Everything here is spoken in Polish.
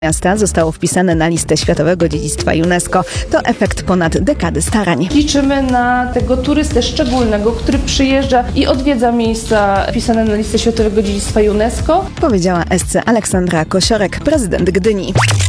Miasta zostało wpisane na listę Światowego Dziedzictwa UNESCO. To efekt ponad dekady starań. Liczymy na tego turystę szczególnego, który przyjeżdża i odwiedza miejsca wpisane na listę Światowego Dziedzictwa UNESCO. Powiedziała SC Aleksandra Kosiorek, prezydent Gdyni.